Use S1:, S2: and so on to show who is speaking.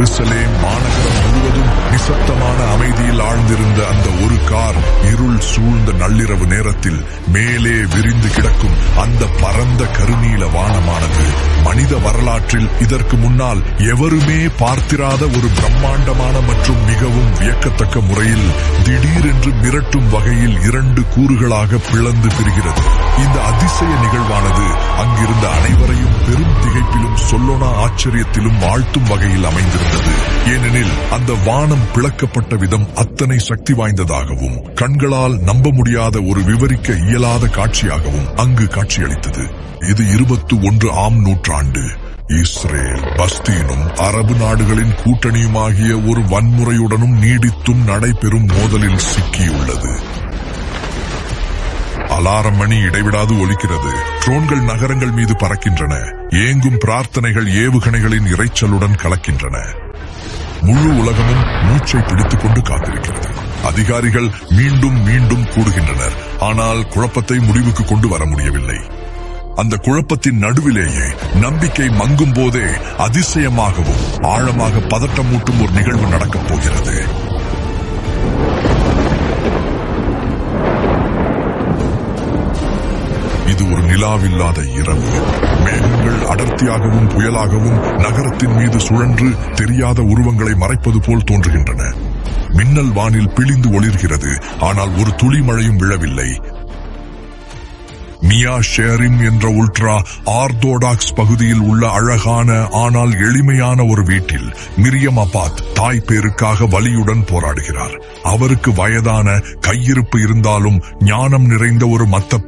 S1: எருசலேம் மாநகரம் முழுவதும் நிசப்தமான அமைதியில் ஆழ்ந்திருந்த அந்த ஒரு கார் இருள் சூழ்ந்த நள்ளிரவு நேரத்தில் மேலே விரிந்து கிடக்கும் அந்த பரந்த கருநீல வானமானது மனித வரலாற்றில் இதற்கு முன்னால் எவருமே பார்த்திராத ஒரு பிரம்மாண்டமான மற்றும் மிகவும் வியக்கத்தக்க முறையில் திடீரென்று மிரட்டும் வகையில் 2 கூறுகளாக பிளந்து பிரிகிறது. இந்த அதிசய நிகழ்வானது அங்கிருந்த அனைவரையும் பெரும் திகைப்பிலும் சொல்லோனா ஆச்சரியத்திலும் ஆழ்த்தும் வகையில் அமைந்திருந்தது. ஏனெனில் அந்த வானம் பிளக்கப்பட்ட விதம் அத்தனை சக்தி வாய்ந்ததாகவும் கண்களால் நம்ப முடியாத ஒரு விவரிக்க இயலாத காட்சியாகவும் அங்கு காட்சியளித்தது. இது 21ஆம் நூற்றாண்டு இஸ்ரேல் பலஸ்தீனும் அரபு நாடுகளின் கூட்டணியுமாகிய ஒரு வன்முறையுடனும் நீடித்தும் நடைபெறும் மோதலில் சிக்கியுள்ளது. அலாரம் மணி இடைவிடாது ஒலிக்கிறது. ட்ரோன்கள் நகரங்கள் மீது பறக்கின்றன. ஏங்கும் பிரார்த்தனைகள் ஏவுகணைகளின் இரைச்சலுடன் கலக்கின்றன. முழு உலகமும் மூச்சை பிடித்துக் கொண்டு காத்திருக்கிறது. அதிகாரிகள் மீண்டும் மீண்டும் கூடுகின்றனர். ஆனால் குழப்பத்தை முடிவுக்கு கொண்டு வர முடியவில்லை. அந்த குழப்பத்தின் நடுவிலேயே நம்பிக்கை மங்கும் போதே அதிசயமாகவும் ஆழமாக பதட்டமூட்டும் ஒரு நிகழ்வு நடக்கப் போகிறது. இது ஒரு நிலாவில்லாத இரவு. மேகங்கள் அடர்த்தியாகவும் புயலாகவும் நகரத்தின் மீது சுழன்று தெரியாத உருவங்களை மறைப்பது போல் தோன்றுகின்றன. மின்னல் வானில் பிழிந்து ஒளிர்கிறது. ஆனால் ஒரு துளி மழையும் விழவில்லை. மியா ஷேரிம் என்ற உல்ட்ரா ஆர்த்தோடாக்ஸ் பகுதியில் உள்ள அழகான ஆனால் எளிமையான ஒரு வீட்டில் மிரியம் அபாத் தாய் பேருக்காக வலியுடன் போராடுகிறார். அவருக்கு வயதான கையிருப்பு இருந்தாலும் ஞானம் நிறைந்த ஒரு மத்த